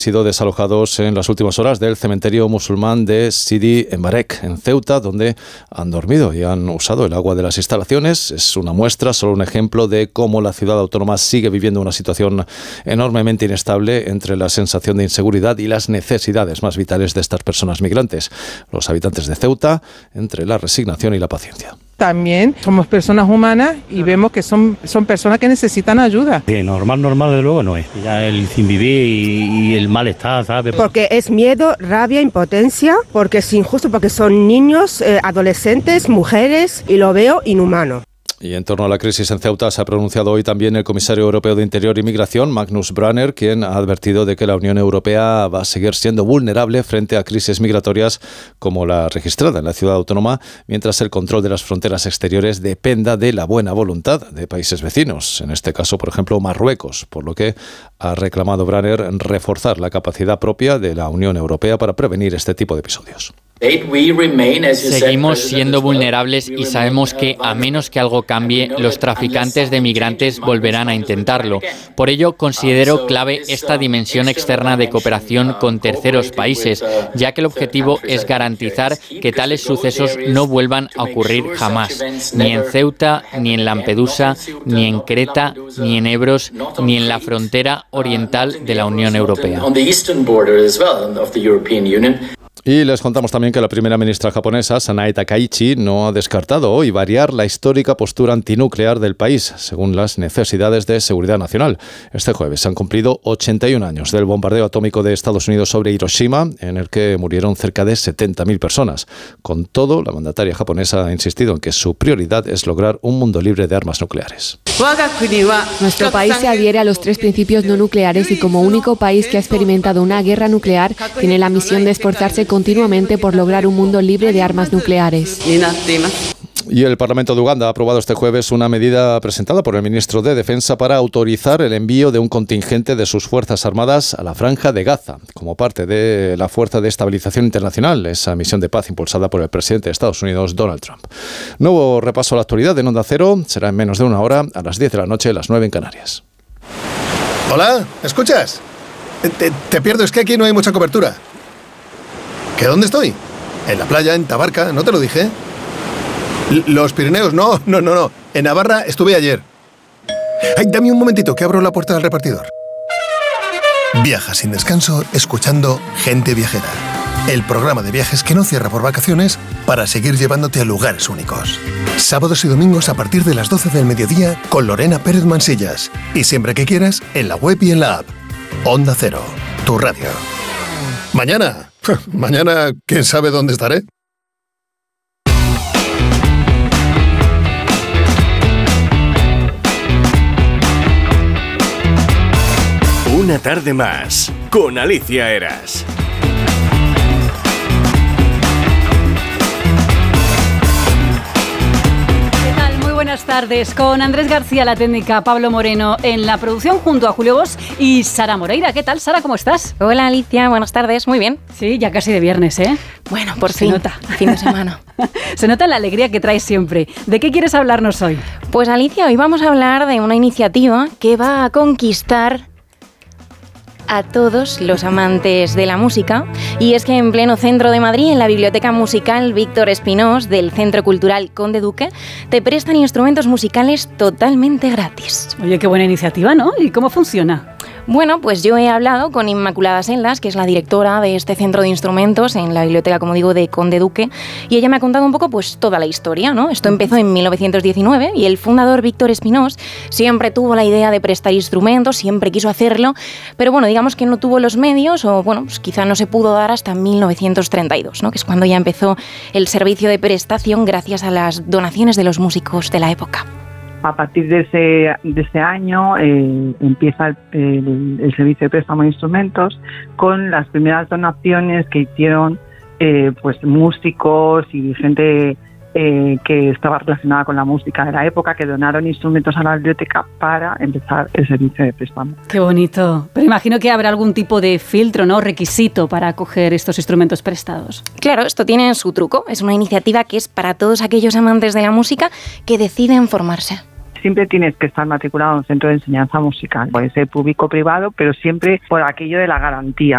sido desalojados en las últimas horas del cementerio musulmán de Sidi Embarek, en Ceuta, donde han dormido y han usado el agua de las instalaciones. Es una muestra, solo un ejemplo de cómo la ciudad autónoma sigue viviendo una situación enormemente inestable entre la sensación de inseguridad y las necesidades más vitales de estas personas migrantes. Los habitantes de Ceuta, entre la resignación y la paciencia. También somos personas humanas y vemos que son personas que necesitan ayuda. Sí, normal de luego no es. Ya el sin vivir y el malestar, ¿sabes? Porque es miedo, rabia, impotencia, porque es injusto, porque son niños, adolescentes, mujeres, y lo veo inhumano. Y en torno a la crisis en Ceuta se ha pronunciado hoy también el comisario europeo de Interior y Migración, Magnus Brunner, quien ha advertido de que la Unión Europea va a seguir siendo vulnerable frente a crisis migratorias como la registrada en la ciudad autónoma, mientras el control de las fronteras exteriores dependa de la buena voluntad de países vecinos, en este caso, por ejemplo, Marruecos, por lo que ha reclamado Brunner reforzar la capacidad propia de la Unión Europea para prevenir este tipo de episodios. Seguimos siendo vulnerables y sabemos que, a menos que algo cambie, los traficantes de migrantes volverán a intentarlo. Por ello, considero clave esta dimensión externa de cooperación con terceros países, ya que el objetivo es garantizar que tales sucesos no vuelvan a ocurrir jamás, ni en Ceuta, ni en Lampedusa, ni en Creta, ni en Ebros, ni en la frontera oriental de la Unión Europea. Y les contamos también que la primera ministra japonesa, Sanae Takaichi, no ha descartado hoy variar la histórica postura antinuclear del país, según las necesidades de seguridad nacional. Este jueves se han cumplido 81 años del bombardeo atómico de Estados Unidos sobre Hiroshima, en el que murieron cerca de 70.000 personas. Con todo, la mandataria japonesa ha insistido en que su prioridad es lograr un mundo libre de armas nucleares. Nuestro país se adhiere a los 3 principios no nucleares y, como único país que ha experimentado una guerra nuclear, tiene la misión de esforzarse continuamente por lograr un mundo libre de armas nucleares. Y el Parlamento de Uganda ha aprobado este jueves una medida presentada por el ministro de Defensa para autorizar el envío de un contingente de sus Fuerzas Armadas a la Franja de Gaza, como parte de la Fuerza de Estabilización Internacional, esa misión de paz impulsada por el presidente de Estados Unidos, Donald Trump. Nuevo repaso a la actualidad en Onda Cero, será en menos de una hora, a las 10 de la noche, las 9 en Canarias. Hola, ¿escuchas? Te pierdo, es que aquí no hay mucha cobertura. ¿Que dónde estoy? En la playa, en Tabarca, ¿no te lo dije? Los Pirineos, no. En Navarra estuve ayer. Ay, dame un momentito, que abro la puerta del repartidor. Viaja sin descanso escuchando Gente Viajera, el programa de viajes que no cierra por vacaciones para seguir llevándote a lugares únicos. Sábados y domingos a partir de las 12 del mediodía con Lorena Pérez Mansillas. Y siempre que quieras, en la web y en la app. Onda Cero, tu radio. Mañana, ¿quién sabe dónde estaré? Una tarde más, con Alicia Eras. Buenas tardes, con Andrés García la técnica, Pablo Moreno en la producción, junto a Julio Bosch y Sara Moreira. ¿Qué tal, Sara? ¿Cómo estás? Hola, Alicia, buenas tardes, muy bien. Sí, ya casi de viernes, ¿eh? Bueno, por fin, se nota. Fin de semana. Se nota la alegría que traes siempre. ¿De qué quieres hablarnos hoy? Pues, Alicia, hoy vamos a hablar de una iniciativa que va a conquistar a todos los amantes de la música, y es que en pleno centro de Madrid, en la Biblioteca Musical Víctor Espinós del Centro Cultural Conde Duque, te prestan instrumentos musicales totalmente gratis. Oye, qué buena iniciativa, ¿no? ¿Y cómo funciona? Bueno, pues yo he hablado con Inmaculada Sendas, que es la directora de este centro de instrumentos en la biblioteca, como digo, de Conde Duque, y ella me ha contado un poco pues toda la historia, ¿no? Esto empezó en 1919 y el fundador Víctor Espinós siempre tuvo la idea de prestar instrumentos, siempre quiso hacerlo, pero bueno, digamos que no tuvo los medios, o bueno, pues quizá no se pudo dar hasta 1932, ¿no? Que es cuando ya empezó el servicio de prestación gracias a las donaciones de los músicos de la época. A partir de ese año empieza el servicio de préstamo de instrumentos con las primeras donaciones que hicieron pues músicos y gente que estaba relacionada con la música de la época, que donaron instrumentos a la biblioteca para empezar el servicio de préstamo. ¡Qué bonito! Pero imagino que habrá algún tipo de filtro, ¿no?, requisito para acoger estos instrumentos prestados. Claro, esto tiene su truco. Es una iniciativa que es para todos aquellos amantes de la música que deciden formarse. Siempre tienes que estar matriculado en un centro de enseñanza musical. Puede ser público o privado, pero siempre por aquello de la garantía.